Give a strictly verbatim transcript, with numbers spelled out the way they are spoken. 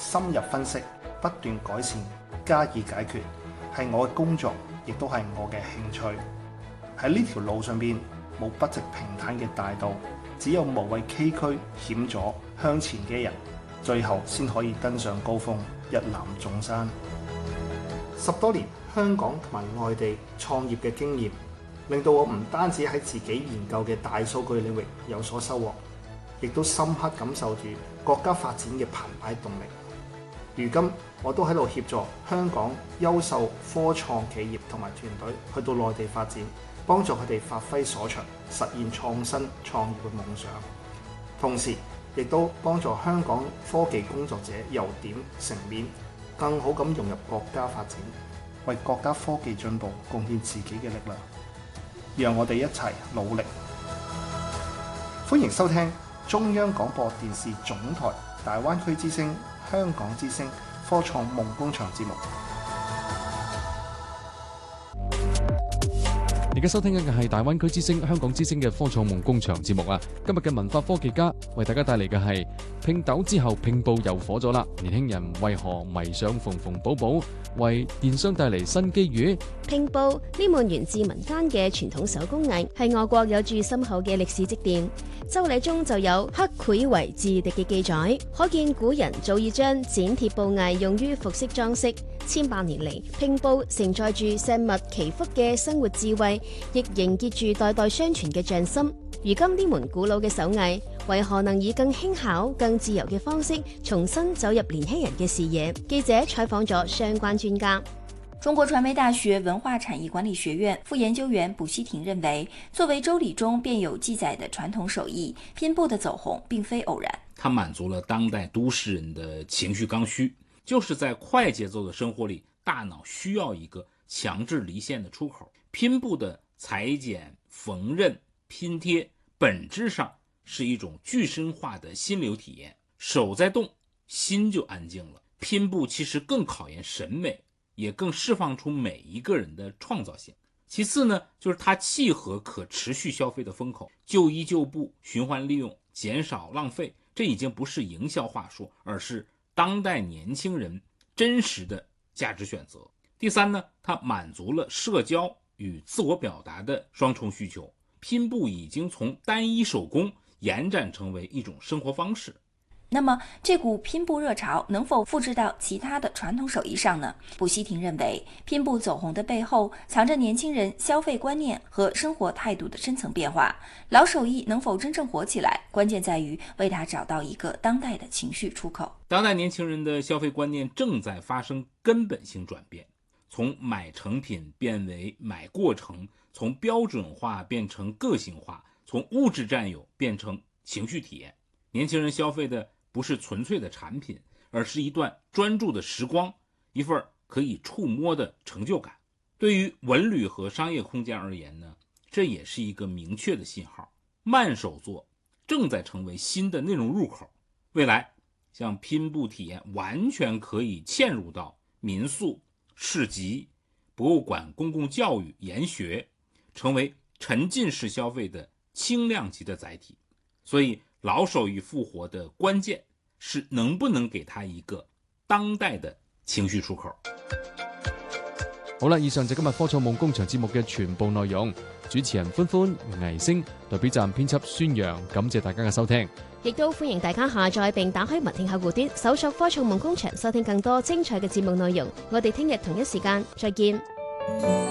深入分析，不斷改善，加以解決，係我嘅工作，亦都係我嘅興趣。喺呢條路上邊冇筆直平坦嘅大道，只有無畏崎嶇險阻向前嘅人，最後先可以登上高峰，一覽眾山。十多年香港同埋外地創業嘅經驗，令到我唔單止喺自己研究嘅大數據領域有所收穫，亦都深刻感受住國家發展嘅澎湃動力。如今我都喺度協助香港優秀科創企業同埋團隊去到內地發展，幫助佢哋發揮所長，實現創新創業嘅夢想。同時亦都幫助香港科技工作者由點成面，更好咁融入國家發展，為國家科技進步貢獻自己嘅力量。讓我哋一齊努力。歡迎收聽中央廣播電視總台大灣區之聲、香港之聲科創夢工場節目。 而家收聽緊嘅係大灣區之聲、香港之聲嘅科創夢工場節目啊！今日嘅文化科技家為大家帶嚟嘅係拼豆之後，拼布又火咗啦！年輕人為何迷上縫縫補補，為電商帶嚟新機遇？ 拼布呢門源自民間嘅傳統手工藝，係外國有住深厚嘅歷史積澱。周禮中就有刻繪為字滴嘅記載，可見古人早已將剪貼布藝用於服飾裝飾。千百年嚟，拼布承載住石墨祈福嘅生活智慧，亦凝結住代代相傳嘅匠心。如今呢門古老嘅手藝，為何能以更輕巧、更自由嘅方式重新走入年輕人嘅視野？記者採訪咗相關專家。 中國傳媒大學文化產業管理學院副研究員卜希婷認為，作為周禮中便有記載的傳統手藝，拼布的走紅並非偶然。 它滿足了當代都市人的情緒剛需，就是在快節奏的生活裡，大腦需要一個強制離線的出口。拼布的裁剪、縫紉、拼貼，本質上是一種具身化的心流體驗。手在動，心就安靜了。拼布其實更考驗審美，也更釋放出每一個人的創造性。其次呢，就是它契合可持續消費的風口，舊衣舊布，循環利用，減少浪費，這已經不是營銷話術，而是當代年輕人真實的價值選擇。第三呢，它滿足了社交與自我表達的雙重需求。拼布已經從單一手工延展成為一種生活方式。 那麼這股拼布熱潮能否複製到其他的傳統手藝上呢？卜希婷認為，拼布走紅的背後藏着年輕人消費觀念和生活態度的深層變化。老手藝能否真正火起來，關鍵在於為它找到一個當代的情緒出口。 當代年輕人的消費觀念正在發生根本性轉變，從買成品變為買過程，從標準化變成個性化，從物質佔有變成情緒體驗。年輕人消費的不是純粹的產品，而是一段專注的時光，一份可以觸摸的成就感。對於文旅和商業空間而言呢，這也是一個明確的信號。慢手作正在成為新的內容入口，未來像拼布體驗完全可以嵌入到民宿、市集、博物館、公共教育、研學，成為沉浸式消費的輕量級的載體。所以老手藝復活的關鍵是能不能給他一個當代的情緒出口。 好啦，以上就今日科創夢工場節目嘅全部內容。主持人歡歡、倪星，代表站編輯孫陽，感謝大家嘅收聽。 亦都歡迎大家下載並打開文聽客戶端，搜索科創夢工場，收聽更多精彩嘅節目內容。我哋聽日同一時間再見。